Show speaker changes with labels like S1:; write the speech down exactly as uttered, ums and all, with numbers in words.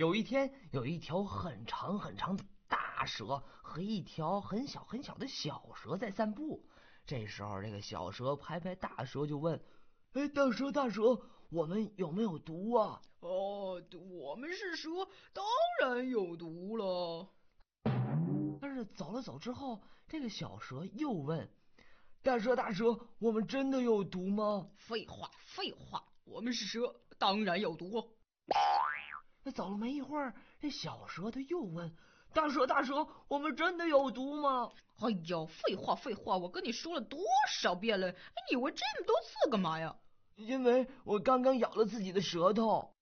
S1: 有一天，有一条很长很长的大蛇和一条很小很小的小蛇在散步。这时候，这个小蛇拍拍大蛇就问：哎，大蛇大蛇，我们有没有毒啊？
S2: 哦，我们是蛇，当然有毒了。
S1: 但是走了走之后，这个小蛇又问：大蛇大蛇，我们真的有毒吗？
S2: 废话废话，我们是蛇，当然有毒。
S1: 那走了没一会儿，这小蛇他又问：大蛇大蛇，我们真的有毒吗？
S2: 哎呀，废话废话，我跟你说了多少遍了，你问这么多次干嘛呀？
S1: 因为我刚刚咬了自己的舌头。